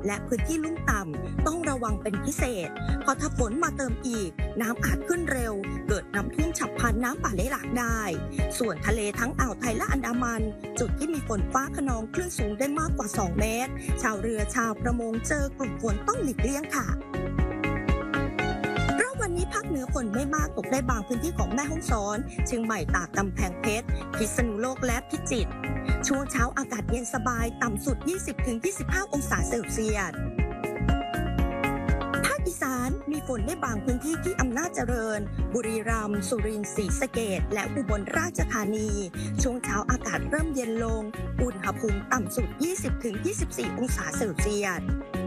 และพื้นที่ลุ่มต่ำต้องระวังเป็นพิเศษเพราะถ้าฝนมาเติมอีกน้ำอาจขึ้นเร็วเกิดน้ำท่วมฉับพลันน้ำป่าไหลหลากได้ส่วนทะเลทั้งอ่าวไทยและอันดามันจุดที่มีฝนฟ้าคะนองคลื่นสูงได้มากกว่า2 เมตรชาวเรือชาวประมงเจอกลุ่มฝนต้องหลีกเลี่ยงค่ะวันนี้ภาคเหนือฝนไม่มากตกได้บางพื้นที่ของแม่ฮ่องสอนเชียงใหม่ตากกำแพงเพชรพิษณุโลกและพิจิตรช่วงเช้าอากาศเย็นสบายต่ำสุด 20-25 องศาเซลเซียสภาคอีสานมีฝนได้บางพื้นที่ที่อำนาจเจริญบุรีรัมย์สุรินทร์ศรีสะเกษและอุบลราชธานีช่วงเช้าอากาศเริ่มเย็นลงอุณหภูมิต่ำสุด 20-24 องศาเซลเซียส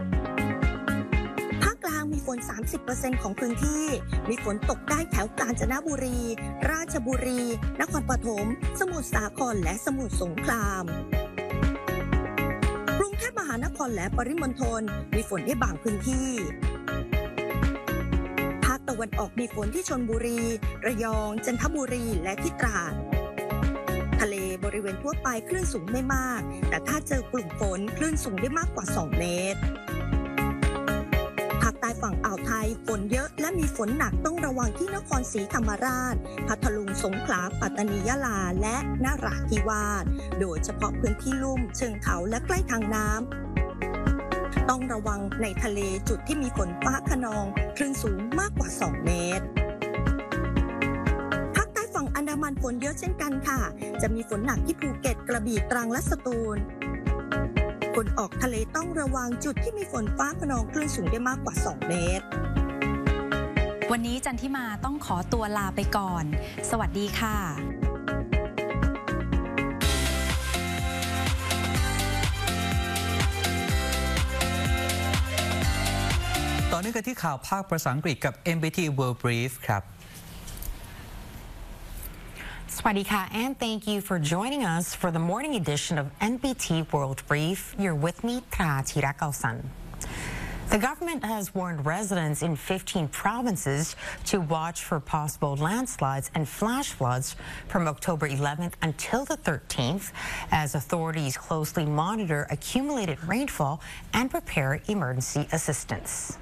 มีฝน 30% ของพื้นที่มีฝนตกได้แถวกาญจนบุรีราชบุรีนครปฐมสมุทรสาครและสมุทรสงครามกรุงเทพมหานครและปริมณฑลมีฝนได้บางพื้นที่ภาคตะวันออกมีฝนที่ชลบุรีระยองจันทบุรีและที่ตราดทะเลบริเวณทั่วไปคลื่นสูงไม่มากแต่ถ้าเจอกลุ่มฝนคลื่นสูงได้มากกว่า2 เมตรใต้ฝั่งอ่าวไทยฝนเยอะและมีฝนหนักต้องระวังที่นครศรีธรรมราชพัทลุงสงขลาปัตตานียะลาและนราธิวาสโดยเฉพาะพื้นที่ลุ่มเชิงเขาและใกล้ทางน้ำต้องระวังในทะเลจุดที่มีฝนฟ้าคะนองคลื่นสูงมากกว่า2 เมตรภาคใต้ฝั่งอันดามันฝนเยอะเช่นกันค่ะจะมีฝนหนักที่ภูเก็ตกระบี่ตรังและสตูลคนออกทะเลต้องระวังจุดที่มีฝนฟ้าคะนองคลื่นสูงได้มากกว่า2 เมตรวันนี้จันทิมาต้องขอตัวลาไปก่อนสวัสดีค่ะต่อเนื่องกันที่ข่าวภาคภาษาอังกฤษกับ NBT World Brief ครับสวัสดีค่ะ and thank you for joining us for the morning edition of NBT World Brief. You're with me, Tra Chirakalsan. The government has warned residents in 15 provinces to watch for possible landslides and flash floods from October 11th until the 13th as authorities closely monitor accumulated rainfall and prepare emergency assistance.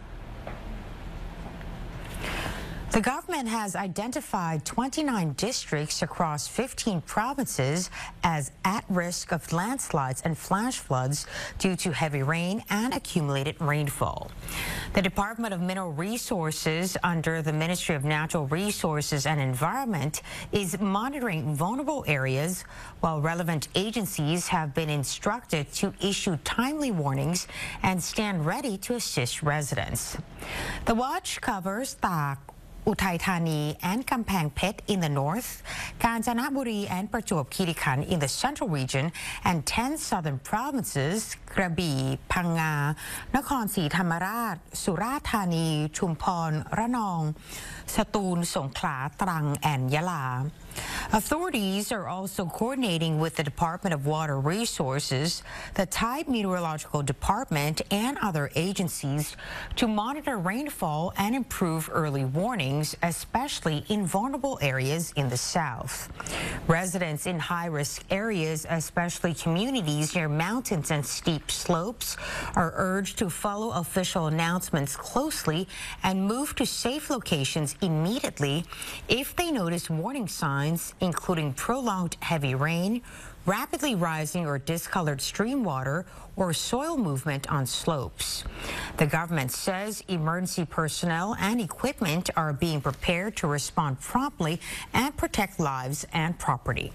The government has identified 29 districts across 15 provinces as at risk of landslides and flash floods due to heavy rain and accumulated rainfall. The Department of Mineral Resources under the Ministry of Natural Resources and Environment is monitoring vulnerable areas, while relevant agencies have been instructed to issue timely warnings and stand ready to assist residents. The watch covers Uthai Thani and Kampang Phet in the north, Kanchanaburi and Prachuap Khiri Khan in the central region, and 10 southern provinces, Krabi, Phang Nga, Nakhon Si Thammarat, Surat Thani, Chumpon, Ranong, Satun, Songkhla, Trang, and Yala. Authorities are also coordinating with the Department of Water Resources, the Thai Meteorological Department, and other agencies to monitor rainfall and improve early warnings, especially in vulnerable areas in the south. Residents in high-risk areas, especially communities near mountains and steep slopes, are urged to follow official announcements closely and move to safe locations immediately if they notice warning signs, including prolonged heavy rain, rapidly rising or discolored stream water, or soil movement on slopes. The government says emergency personnel and equipment are being prepared to respond promptly and protect lives and property.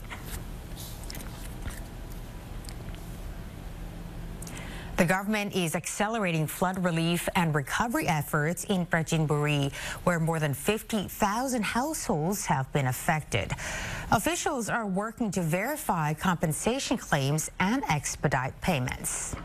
The government is accelerating flood relief and recovery efforts in Prachinburi, where more than 50,000 households have been affected. Officials are working to verify compensation claims and expedite payments.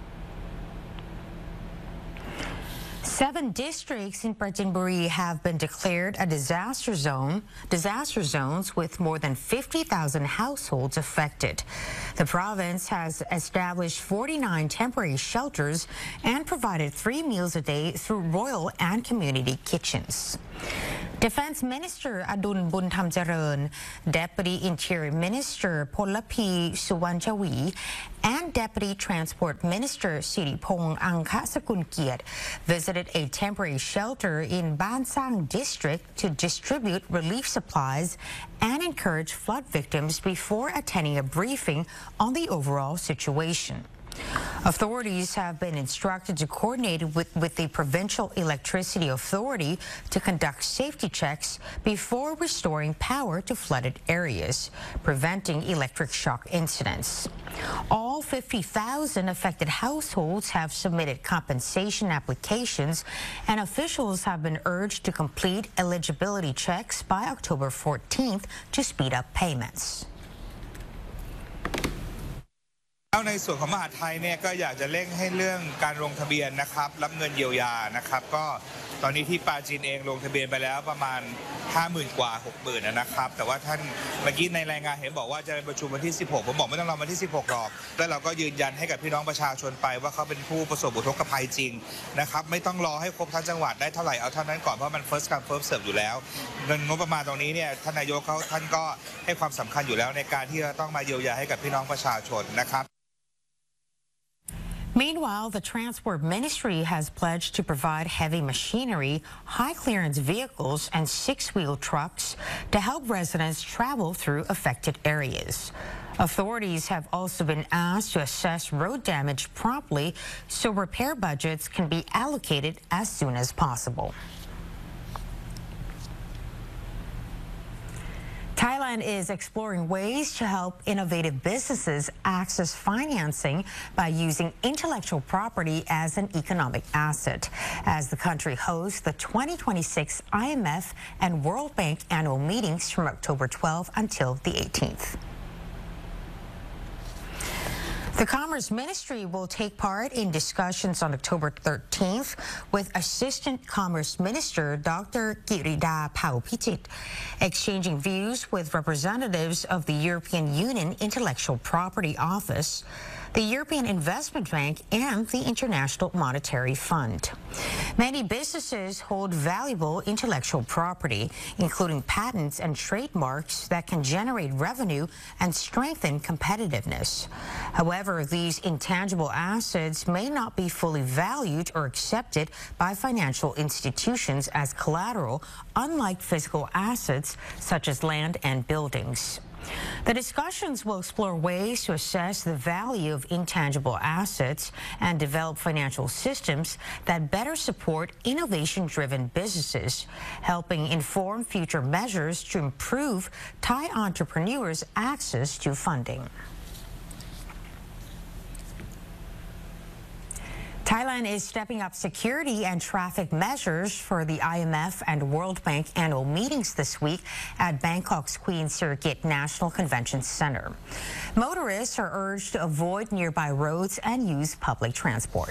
7 districts in Prachinburi have been declared a disaster zones with more than 50,000 households affected. The province has established 49 temporary shelters and provided 3 meals a day through royal and community kitchens. Defense Minister Adun Buntamjaran, Deputy Interior Minister Polapi Suwanchawi, and Deputy Transport Minister Siripong Angkasakun visited a temporary shelter in Bansang District to distribute relief supplies and encourage flood victims before attending a briefing on the overall situation. Authorities have been instructed to coordinate with the Provincial Electricity Authority to conduct safety checks before restoring power to flooded areas, preventing electric shock incidents. All 50,000 affected households have submitted compensation applications, and officials have been urged to complete eligibility checks by October 14th to speed up payments. ในส่วนของมหาดไทยเนี่ยก็อยากจะเร่งให้เรื่องการลงทะเบียนนะครับรับเงินเยียวยานะครับก็ตอนนี้ที่ปาจีนเองลงทะเบียนไปแล้วประมาณ 50,000 กว่า 60,000 นะครับแต่ว่าท่านเมื่อกี้ในรายงานเห็นบอกว่าจะประชุมวันที่ 16 ผมบอกไม่ต้องรอวันที่ 16 หรอกแล้วเราก็ยืนยันให้กับพี่น้องประชาชนไปว่าเขาเป็นผู้ประสบอุทกภัยจริงนะครับไม่ต้องรอให้ครบทั้งจังหวัดได้เท่าไหร่เอาเท่านั้นก่อนเพราะมัน first come first serve อยู่แล้วเงินงบประมาณตรงนี้เนี่ยท่านนายกท่านก็ให้ความสำคัญอยู่แล้วในการที่จะต้องมาเยียวยาให้กับพี่น้องประชาชนนะครับ Meanwhile, the Transport Ministry has pledged to provide heavy machinery, high-clearance vehicles, and six-wheel trucks to help residents travel through affected areas. Authorities have also been asked to assess road damage promptly so repair budgets can be allocated as soon as possible. Thailand is exploring ways to help innovative businesses access financing by using intellectual property as an economic asset, as the country hosts the 2026 IMF and World Bank annual meetings from October 12 until the 18th. The Commerce Ministry will take part in discussions on October 13th with Assistant Commerce Minister Dr. Kirida Paupichit, exchanging views with representatives of the European Union Intellectual Property Office, the European Investment Bank, and the International Monetary Fund. Many businesses hold valuable intellectual property, including patents and trademarks that can generate revenue and strengthen competitiveness. However, these intangible assets may not be fully valued or accepted by financial institutions as collateral, unlike physical assets such as land and buildings. The discussions will explore ways to assess the value of intangible assets and develop financial systems that better support innovation-driven businesses, helping inform future measures to improve Thai entrepreneurs' access to funding. Thailand is stepping up security and traffic measures for the IMF and World Bank annual meetings this week at Bangkok's Queen Sirikit National Convention Center. Motorists are urged to avoid nearby roads and use public transport.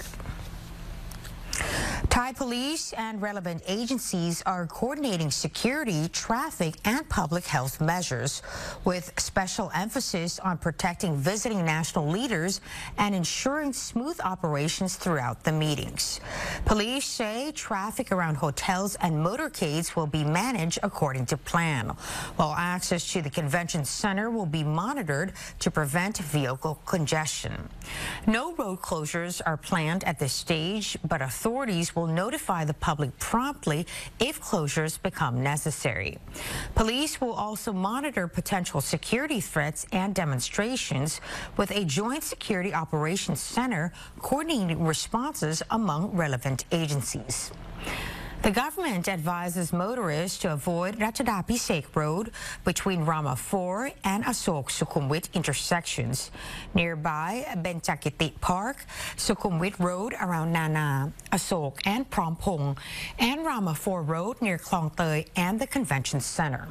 Thai police and relevant agencies are coordinating security, traffic, and public health measures, with special emphasis on protecting visiting national leaders and ensuring smooth operations throughout the meetings. Police say traffic around hotels and motorcades will be managed according to plan, while access to the convention center will be monitored to prevent vehicle congestion. No road closures are planned at this stage, but authorities will notify the public promptly if closures become necessary. Police will also monitor potential security threats and demonstrations, with a joint security operations center coordinating responses among relevant agencies. The government advises motorists to avoid Ratchadapisek Road between Rama 4 and Asok Sukhumvit intersections. Nearby, Benchakiti Park, Sukhumvit Road around Nana, Asok and Prompong, and Rama 4 Road near Klong Tei and the Convention Center.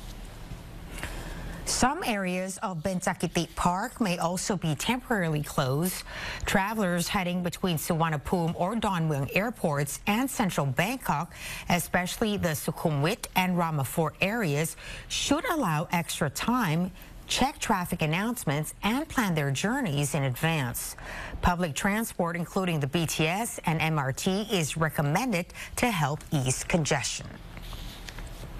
Some areas of Benchakiti Park may also be temporarily closed. Travelers heading between Suvarnabhumi or Don Mueang airports and central Bangkok, especially the Sukhumvit and Rama 4 areas, should allow extra time, check traffic announcements, and plan their journeys in advance. Public transport, including the BTS and MRT, is recommended to help ease congestion.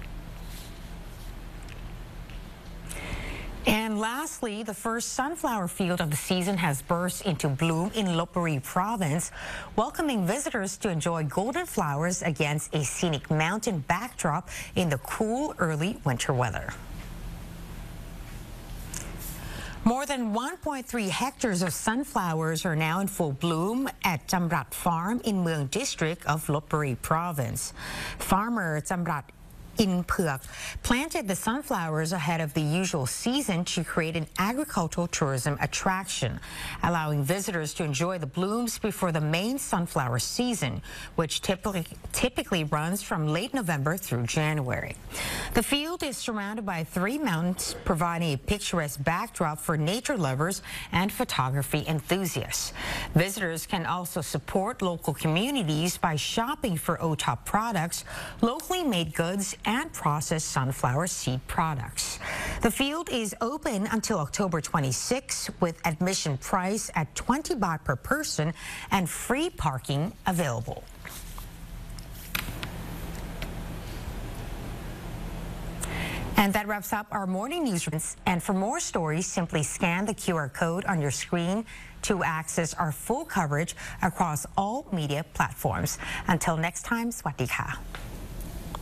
And lastly, the first sunflower field of the season has burst into bloom in Lopburi province, welcoming visitors to enjoy golden flowers against a scenic mountain backdrop in the cool early winter weather. More than 1.3 hectares of sunflowers are now in full bloom at Chamrat Farm in Mueang District of Lopburi Province. Farmer Chamrat In Phuoc planted the sunflowers ahead of the usual season to create an agricultural tourism attraction, allowing visitors to enjoy the blooms before the main sunflower season, which typically runs from late November through January. The field is surrounded by 3 mountains, providing a picturesque backdrop for nature lovers and photography enthusiasts. Visitors can also support local communities by shopping for OTOP products, locally made goods, and processed sunflower seed products. The field is open until October 26 with admission price at 20 baht per person and free parking available. And that wraps up our morning news. And for more stories, simply scan the QR code on your screen to access our full coverage across all media platforms. Until next time, สวัสดีค่ะ